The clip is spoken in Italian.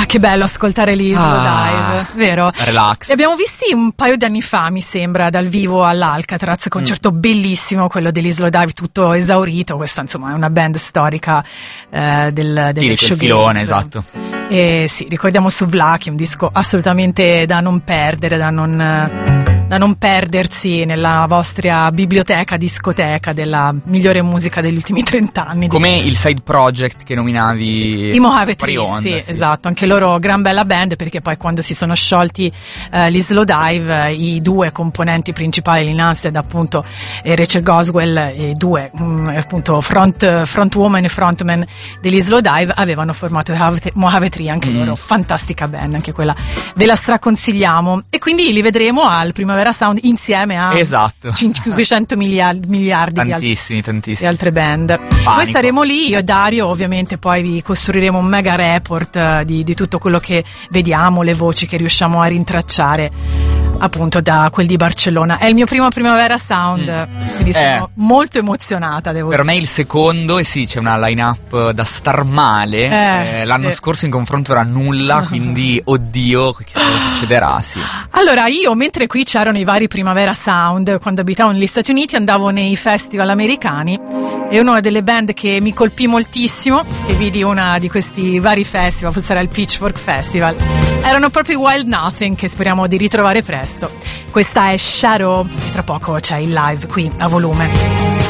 che bello ascoltare gli Slow Dive, vero? Relax. Li abbiamo visti un paio di anni fa, mi sembra, dal vivo all'Alcatraz, concerto bellissimo, quello degli Slow Dive, tutto esaurito. Questa insomma è una band storica del showgaze. Filone, esatto. E sì, ricordiamo Souvlaki, un disco assolutamente da non perdere, da non perdersi nella vostra biblioteca, discoteca della migliore musica degli ultimi 30 anni. Come il side project che nominavi, i Mojave Tree, sì, esatto, anche loro gran bella band, perché poi quando si sono sciolti gli Slow Dive, i due componenti principali, Lynn Anstead appunto e Rachel Goswell, e due appunto frontwoman e frontman degli Slow Dive, avevano formato Mojave Tree, anche loro fantastica band, anche quella ve la straconsigliamo, e quindi li vedremo al Primavera Sound insieme a 500 miliardi tantissimi. di altre band. Noi saremo lì, io e Dario, ovviamente poi vi costruiremo un mega report di tutto quello che vediamo, le voci che riusciamo a rintracciare appunto da quel di Barcellona. È il mio primo Primavera Sound, quindi sono molto emozionata, devo dire. Per me è il secondo, e sì, c'è una line-up da star male. L'anno scorso in confronto era nulla, quindi oddio, chissà cosa succederà, sì. Allora, io mentre qui c'erano i vari Primavera Sound, quando abitavo negli Stati Uniti andavo nei festival americani, e una delle band che mi colpì moltissimo, e vidi una di questi vari festival, forse era il Pitchfork Festival, erano proprio Wild Nothing, che speriamo di ritrovare presto. Questa è Shadow, e tra poco c'è il live qui a volume.